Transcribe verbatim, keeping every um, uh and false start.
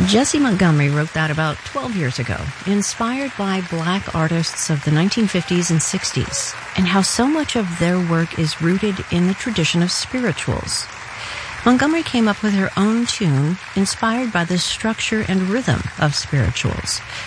Jessie Montgomery wrote that about twelve years ago, inspired by black artists of the nineteen fifties and sixties, and how so much of their work is rooted in the tradition of spirituals. Montgomery came up with her own tune inspired by the structure and rhythm of spirituals,